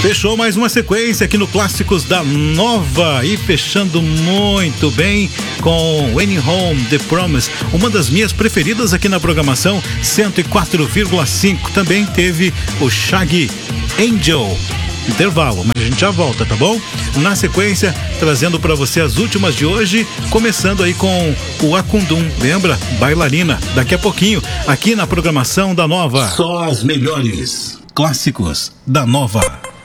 Fechou mais uma sequência aqui no Clássicos da Nova e fechando muito bem com When Home, The Promise, uma das minhas preferidas aqui na programação 104,5. Também teve o Shaggy, Angel. Intervalo, mas a gente já volta, tá bom? Na sequência, trazendo pra você as últimas de hoje, começando aí com o Akundum, lembra? Bailarina, daqui a pouquinho, aqui na programação da Nova. Só as melhores Clássicos da Nova.